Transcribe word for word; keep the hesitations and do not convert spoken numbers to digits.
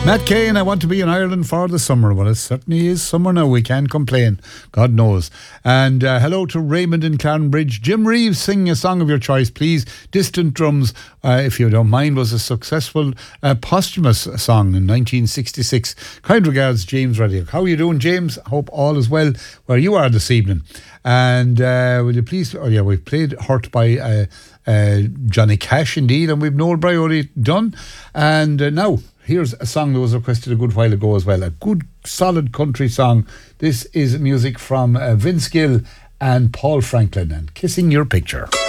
Matt Kane, I want to be in Ireland for the summer. Well, it certainly is summer now. We can't complain. God knows. And uh, hello to Raymond in Clarenbridge. Jim Reeves, singing a song of your choice, please. Distant Drums, uh, if you don't mind, was a successful uh, posthumous song in nineteen sixty-six. Kind regards, James Reddick. How are you doing, James? Hope all is well where you are this evening. And uh, will you please... Oh, yeah, we've played Hurt by... Uh, uh, Johnny Cash, indeed, and we've Noel Bryody done. And uh, now... Here's a song that was requested a good while ago as well. A good, solid country song. This is music from uh, Vince Gill and Paul Franklin and Kissing Your Picture.